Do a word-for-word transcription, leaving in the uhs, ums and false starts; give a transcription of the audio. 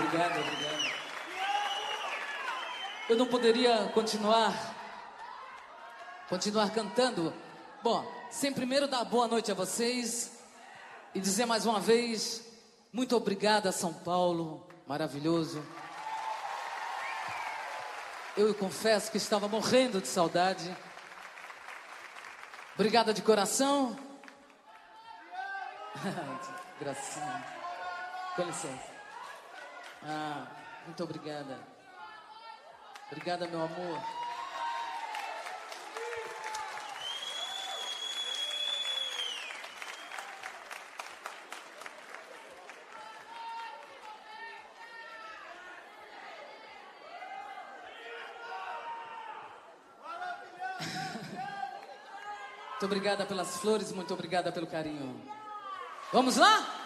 Obrigado, obrigado. Eu não poderia continuar, continuar cantando. Bom, sem primeiro dar boa noite a vocês e dizer mais uma vez, muito obrigada, São Paulo, maravilhoso. Eu confesso que estava morrendo de saudade. Obrigada de coração. Gracinha. Com licença. Ah, muito obrigada. Obrigada, meu amor. Muito obrigada pelas flores, muito obrigada pelo carinho. Vamos lá?